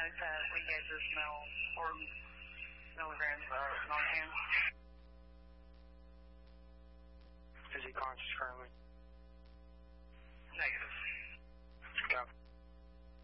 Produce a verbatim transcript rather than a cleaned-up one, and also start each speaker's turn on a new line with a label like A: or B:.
A: uh, we gave this male four milligrams of Narcan.